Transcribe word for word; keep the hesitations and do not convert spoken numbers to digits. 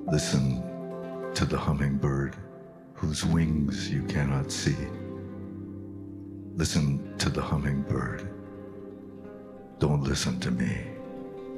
Listen to the hummingbird whose wings you cannot see. Listen to the hummingbird. Don't listen to me.